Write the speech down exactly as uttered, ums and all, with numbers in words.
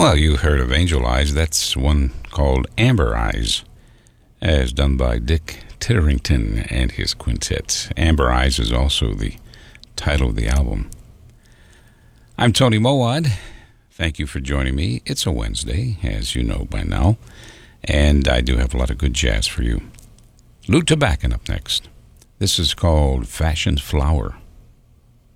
Well, you heard of Angel Eyes. That's one called Amber Eyes, as done by Dick Titterington and his quintet. Amber Eyes is also the title of the album. I'm Tony Mowad. Thank you for joining me. It's a Wednesday, as you know by now, and I do have a lot of good jazz for you. Lou Tabakin up next. This is called Fashioned Flower.